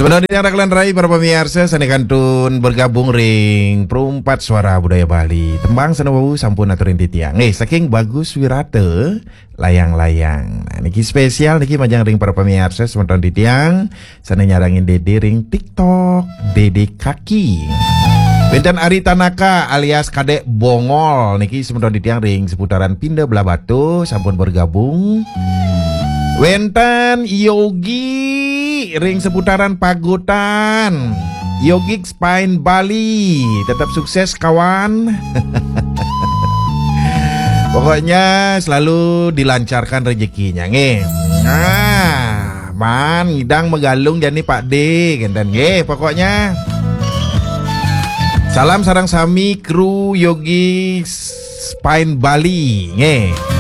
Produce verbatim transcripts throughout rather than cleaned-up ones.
Sebenarnya Raklan Rai para pemirsa sani kantun bergabung ring perumpat suara budaya Bali. Tembang senawu sampun aturin titiang. Eh saking bagus wirate layang-layang. Nah niki spesial niki majang ring para pemirsa sementara titiang sani nyarangin Dede ring TikTok Dede Kaki. Benten Ari Tanaka alias Kadek Bongol niki sementara titiang ring seputaran Pindah Belah Batu sampun bergabung. Wenten Yogi ring seputaran Pagotan, Yogi Spine Bali, tetap sukses kawan. Pokoknya selalu dilancarkan rezekinya nge. Nah, man ngidang megalung jadi Pak D, genten nge. Pokoknya salam sarang sami kru Yogi Spine Bali nge.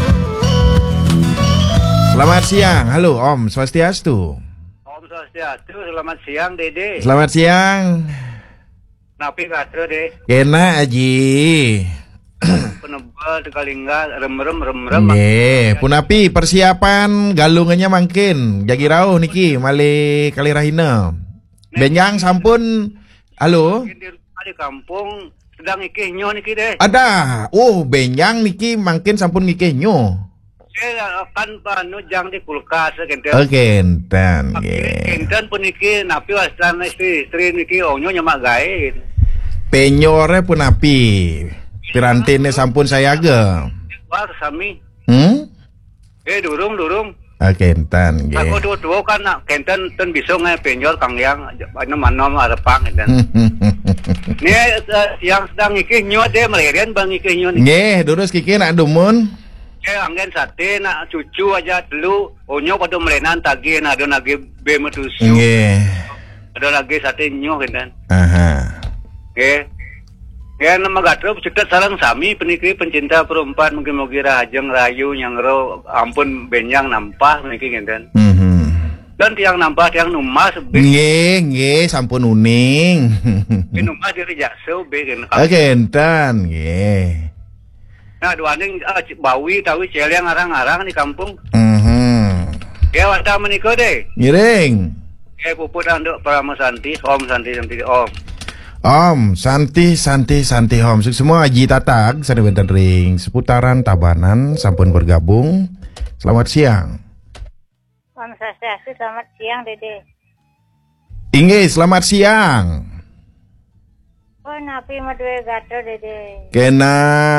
Selamat siang, halo Om Swastiastu. Om Swastiastu, selamat siang Dede. Selamat siang. Napi katro de. Kena aji. Penebal tekalingga rem-rem rem-rem. Nih, punapi persiapan galungannya mangkin. Jagi rauh niki male kali rahina. Benjang sampun. Halo. Di rumah di kampung sedang ikih nyo niki deh. Ada. Oh, benjang niki mangkin sampun ngikih nyo. Saya akan panu jang di kulkas kenten. Oke, enten. Kenten pun niki napi wastan istri istri niki onyo nyemak gae. Penyore punapi. Pirantine sampun saya ge. Wah sami. Hmm? Eh durung durung. Oke, enten. Aku dua-dua kan kenten ten bisa nge penyor kang yang anu manom arepang kenten. Nih yang sedang ikih nyo deh melerian bang ikih nyo nih. Nggih, durus kiki nak dumun. Eh angin sate nak cucu aja dulu onyo pada melenan tagi nak ada lagi be metusu. Nggih. Ada lagi sate nyo kan. Aha. Oke. Ya nama gatro cetet sarang sami penikri pencinta perempuan mungkin mau kira ajeng rayu nyangro ampun benyang nampah mungkin kan. Mhm. Dan tiang nampah tiang numas be. Nggih, nggih sampun uning. Be numas diri jakso be kan. Oke, enten nggih. Nah duaning uh, bawi tahu celeng arang-arang di kampung. Mhm. Ya wata menika deh. Ngiring. Eh puput anduk Prama Santi, Om Santi Santi Om. Om, Santi, Santi, Santi Om. Semua Aji Tatag, saya benten ring seputaran Tabanan, sampun bergabung. Selamat siang. Om Swastiastu, selamat siang Dede. Inggih, selamat siang. Oh, napi madue gato Dede. Kena.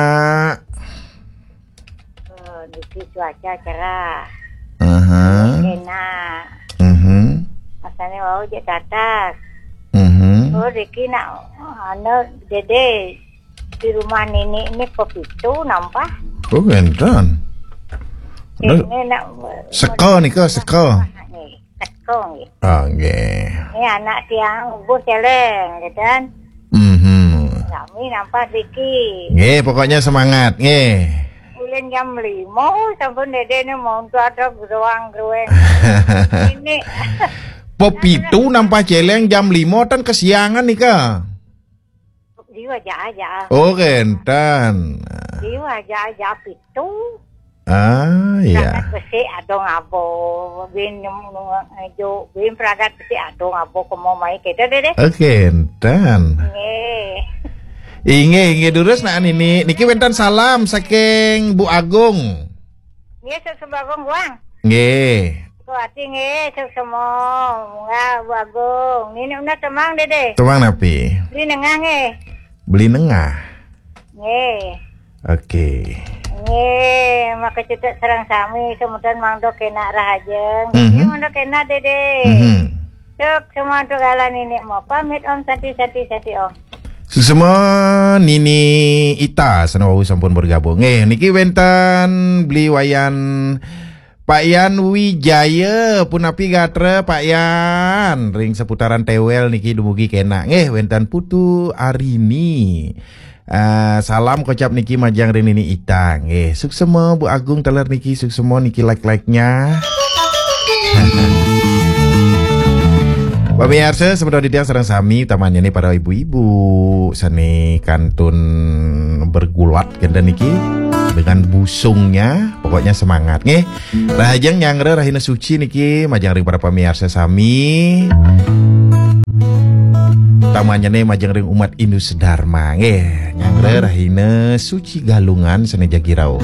Oh, diki cuaca cerah. Aha. Kena. Mhm. Masane wau je tatak. Mhm. Oh, diki nak anu Dede di rumah nini ini pepitu nampak. Oh, enten. Ini nak Seko nih ke seko. Seko nggih. Oh, nggih. Ini anak tiang ubuh celeng, gitu kan? Mhm. Kami nampak diki. Nggih, pokoknya semangat, nggih. Ulin jam lima, sampun Dede ini mau ada geruang-gerueng. Ini Popitu nampak celeng jam lima tan kesiangan nih ke. Diwa aja. Oh, kenten. Diwa aja pitu. Ah, iya. Peragat besi adong abo. Bin jo bin peragat besi adong abo komo mai kita Dede. Oh, kenten. Nggih. Inge, inge durus nah ini. Niki wenten salam saking Bu Agung. Nggih sebagong guang. Nggih. Kuati nggih semua. Enggak bagung. Ini udah temang Dede. Tuang napi. Beli nengah nggih. Beli nengah. Nggih. Oke. Nggih, maka cetek serang sami kemudian mangdo kena rahajeng. Mhm. Ini mangdo kena Dede. Mhm. Cuk semua tu galan ini mau pamit Om Santi Santi Santi Om. Semua Nini Ita senau sampun bergabung. Eh niki wenten beli wayan Pak Yan Wijaya punapi gatre Pak Yan ring seputaran Tewel niki dumugi kena. Eh wenten Putu Arini. Uh, salam kocap niki majang ring Nini Ita. Eh suksema Bu Agung teler niki suksema niki like-like-nya. Pemirsa sebentar di tiang serang sami utamanya nih para ibu-ibu seni kantun bergulat kenda niki dengan busungnya pokoknya semangat nggih. Rahajang nyangre rahina suci niki majang ring para pemirsa sami Tamanya nih majeng ring umat Indus Dharma nge nyangre rahina suci galungan sene jagirau.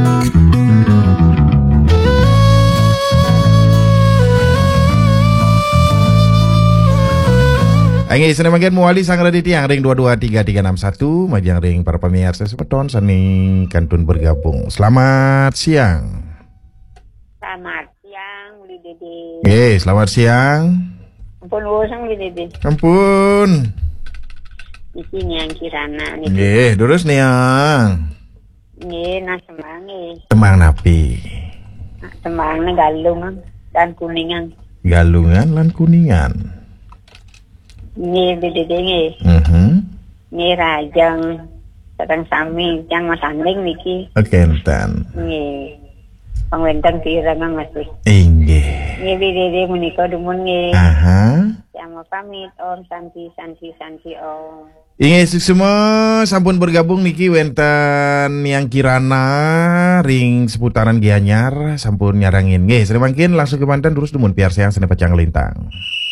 Angge sene manggen muali sangra di tiang ring dua dua tiga tiga enam satu majang ring para pemirsa sepeton sani kantun bergabung. Selamat siang. Selamat siang, Li Dede. Eh, selamat siang. Ampun wosang, Li Dede. Ampun. Di sini yang kirana nih. Nggih, terus nih yang. Nggih, nah semangi. Tembang napi. Nah, semangnya galung dan kuningan. Galungan lan kuningan. Nggih, Li Dede nggih. Mhm. Nggih rajang sedang sami yang Mas Anding niki. Oke, enten. Nggih. Pangwenten kirana masih. Inggih. Nggih, Li Dede menika dumun nggih. Aha. Sama pamit Om Santi Santi Santi Om. Inggih semua sampun bergabung niki wenten yang kirana ring seputaran Gianyar sampun nyarangin. Nggih, sering mangkin langsung ke mantan terus dumun piar sayang sene pecang lintang.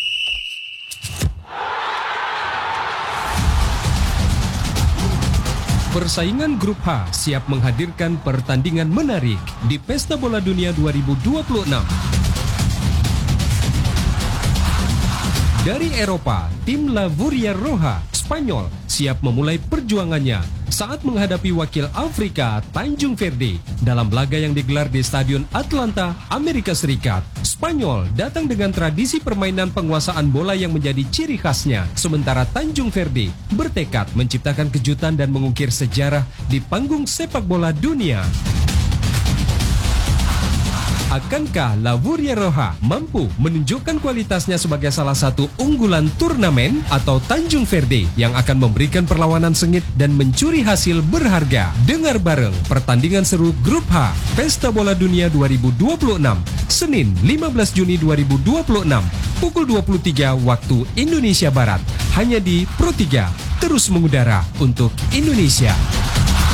Persaingan Grup H siap menghadirkan pertandingan menarik di Pesta Bola Dunia dua ribu dua puluh enam. Dari Eropa, tim La Furia Roja, Spanyol, siap memulai perjuangannya saat menghadapi wakil Afrika, Tanjung Verde, dalam laga yang digelar di Stadion Atlanta, Amerika Serikat. Spanyol datang dengan tradisi permainan penguasaan bola yang menjadi ciri khasnya, sementara Tanjung Verde bertekad menciptakan kejutan dan mengukir sejarah di panggung sepak bola dunia. Akankah La Furia Roja mampu menunjukkan kualitasnya sebagai salah satu unggulan turnamen atau Tanjung Verde yang akan memberikan perlawanan sengit dan mencuri hasil berharga? Dengar bareng pertandingan seru Grup H Pesta Bola Dunia dua ribu dua puluh enam Senin lima belas Juni dua ribu dua puluh enam pukul dua puluh tiga waktu Indonesia Barat hanya di Pro tiga terus mengudara untuk Indonesia.